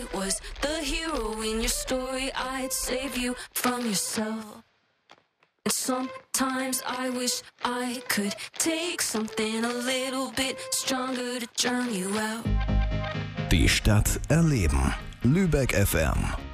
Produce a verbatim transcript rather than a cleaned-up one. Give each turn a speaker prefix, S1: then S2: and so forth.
S1: was the hero in your story, I'd save you from yourself. And sometimes I wish I could take something a little bit stronger to drown you out.
S2: Die Stadt erleben. Lübeck F M.